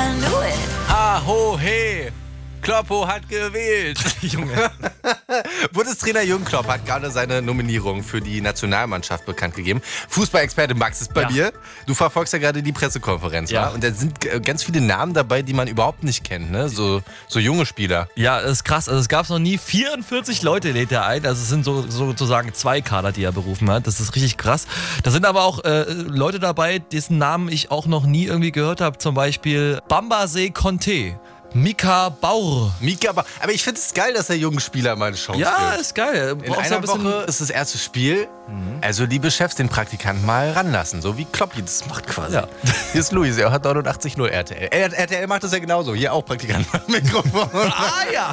knew it. Ha, ho, he. Kloppo hat gewählt. Junge. Bundestrainer Jürgen Klopp hat gerade seine Nominierung für die Nationalmannschaft bekannt gegeben. Fußballexperte Max ist bei dir. Du verfolgst ja gerade die Pressekonferenz, Ja. wa? Und da sind ganz viele Namen dabei, die man überhaupt nicht kennt, ne? So junge Spieler. Ja, das ist krass. Also es gab es noch nie. 44 Leute lädt er ein. Also es sind sozusagen 2 Kader, die er berufen hat. Das ist richtig krass. Da sind aber auch Leute dabei, dessen Namen ich auch noch nie irgendwie gehört habe. Zum Beispiel Bambasee Conte. Mika Baur. Aber ich finde es geil, dass der jungen Spieler mal eine Chance Ja, gibt. ist geil. In einer Woche ist das erste Spiel. Also liebe Chefs, den Praktikanten mal ranlassen. So wie Kloppi das macht quasi. Ja. Hier ist Luis, er hat 89.0 RTL. RTL macht das ja genauso. Hier auch Praktikanten am Mikrofon. Ah ja.